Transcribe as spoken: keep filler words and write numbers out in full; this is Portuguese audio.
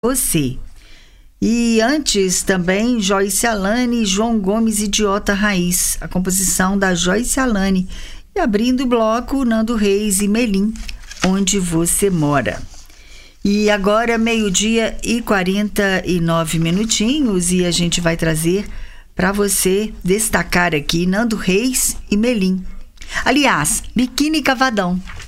você. E antes também Joyce Alane e João Gomes, Idiota Raiz, a composição da Joyce Alane. E abrindo o bloco, Nando Reis e Melim, Onde Você Mora. E agora meio-dia e quarenta e nove minutinhos e a gente vai trazer para você destacar aqui Nando Reis e Melim. Aliás, Biquíni Cavadão.